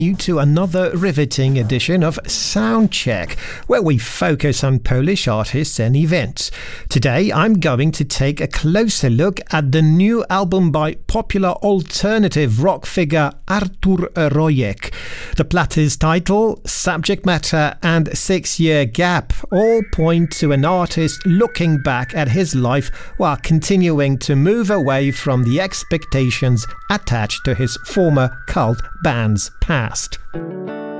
you to another riveting edition of Soundcheck, where we focus on Polish artists and events. Today, I'm going to take a closer look at the new album by popular alternative rock figure Artur Rojek. The platter's title, subject matter, and 6-year gap all point to an artist looking back at his life while continuing to move away from the expectations attached to his former cult band's past.